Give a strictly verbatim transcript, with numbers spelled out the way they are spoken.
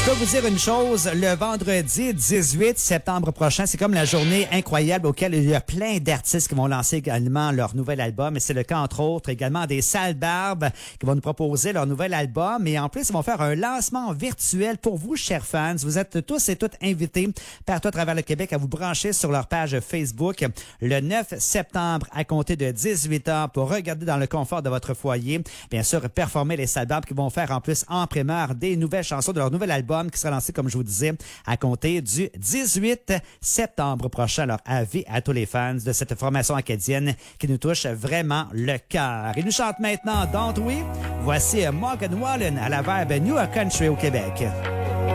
Je peux vous dire une chose, le vendredi dix-huit septembre prochain, c'est comme la journée incroyable auquel il y a plein d'artistes qui vont lancer également leur nouvel album. Et c'est le cas, entre autres, également des Sales Barbes qui vont nous proposer leur nouvel album. Et en plus, ils vont faire un lancement virtuel pour vous, chers fans. Vous êtes tous et toutes invités partout à travers le Québec à vous brancher sur leur page Facebook le neuf septembre à compter de dix-huit heures pour regarder dans le confort de votre foyer. Bien sûr, performer les Sales Barbes qui vont faire en plus en primeur des nouvelles chansons de leur nouvel album qui sera lancé, comme je vous disais, à compter du dix-huit septembre prochain. Alors, avis à tous les fans de cette formation acadienne qui nous touche vraiment le cœur. Il nous chante maintenant Don't We. Voici Morgan Wallen à la verbe New Country au Québec.